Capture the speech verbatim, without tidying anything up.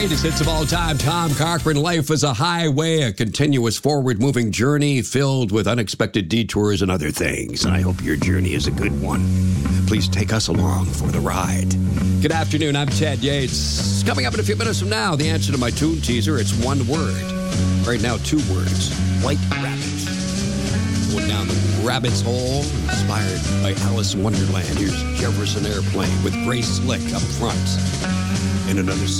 greatest hits of all time, Tom Cochrane. Life is a highway, a continuous forward-moving journey filled with unexpected detours and other things. And I hope your journey is a good one. Please take us along for the ride. Good afternoon, I'm Ted Yates. Coming up in a few minutes from now, the answer to my tune teaser, it's one word. Right now, two words. White rabbit. Going down the rabbit's hole, inspired by Alice in Wonderland. Here's Jefferson Airplane with Grace Slick up front. In another